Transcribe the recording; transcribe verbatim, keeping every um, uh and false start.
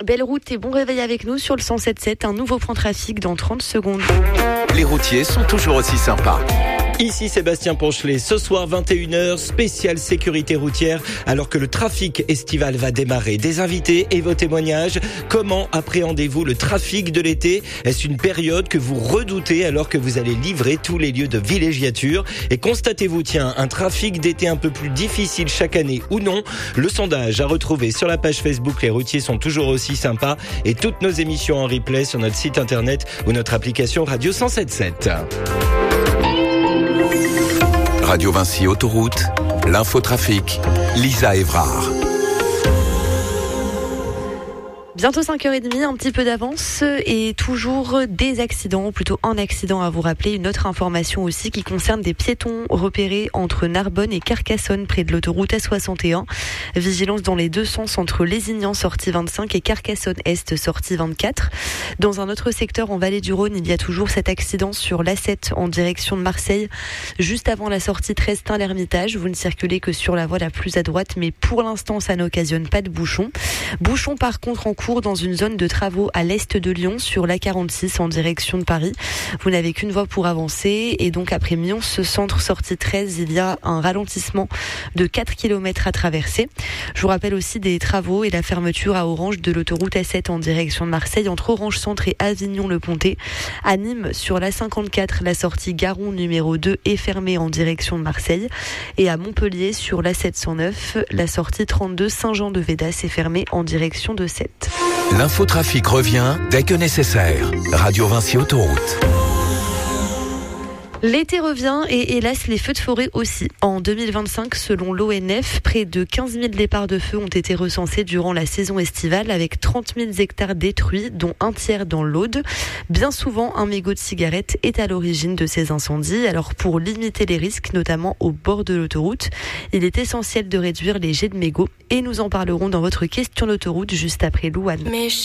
Belle route et bon réveil avec nous sur le cent sept sept. Un nouveau point trafic dans trente secondes. Les routiers sont toujours aussi sympas. Ici Sébastien Ponchelet, ce soir vingt et une heures, spéciale sécurité routière, alors que le trafic estival va démarrer. Des invités et vos témoignages. Comment appréhendez-vous le trafic de l'été ? Est-ce une période que vous redoutez alors que vous allez livrer tous les lieux de villégiature ? Et constatez-vous, tiens, un trafic d'été un peu plus difficile chaque année ou non ? Le sondage à retrouver sur la page Facebook Les routiers sont toujours aussi sympas et toutes nos émissions en replay sur notre site internet ou notre application Radio cent sept sept. Radio Vinci Autoroute, l'infotrafic, Lisa Évrard. Bientôt cinq heures trente, un petit peu d'avance et toujours des accidents, plutôt un accident à vous rappeler. Une autre information aussi qui concerne des piétons repérés entre Narbonne et Carcassonne près de l'autoroute A soixante et un. Vigilance dans les deux sens entre Lézignan sortie vingt-cinq et Carcassonne Est sortie vingt-quatre. Dans un autre secteur en Vallée du Rhône, il y a toujours cet accident sur l'A sept en direction de Marseille, juste avant la sortie Trestin-l'Hermitage. Vous ne circulez que sur la voie la plus à droite, mais pour l'instant ça n'occasionne pas de bouchons. Bouchons par contre en cours dans une zone de travaux à l'est de Lyon sur l'A quarante-six en direction de Paris. Vous n'avez qu'une voie pour avancer et donc après Mions, ce centre sortie treize, il y a un ralentissement de quatre kilomètres à traverser. Je vous rappelle aussi des travaux et la fermeture à Orange de l'autoroute A sept en direction de Marseille entre Orange Centre et Avignon-le-Pontet. À Nîmes, sur l'A cinquante-quatre, la sortie Garon numéro deux est fermée en direction de Marseille. Et à Montpellier, sur l'A sept cent neuf, la sortie trente-deux Saint-Jean-de-Védas est fermée en direction de Sète. L'infotrafic revient dès que nécessaire. Radio Vinci Autoroute. L'été revient et hélas les feux de forêt aussi. En deux mille vingt-cinq, selon l'O N F, près de quinze mille départs de feu ont été recensés durant la saison estivale avec trente mille hectares détruits, dont un tiers dans l'Aude. Bien souvent, un mégot de cigarette est à l'origine de ces incendies. Alors pour limiter les risques, notamment au bord de l'autoroute, il est essentiel de réduire les jets de mégots et nous en parlerons dans votre question d'autoroute juste après Louane.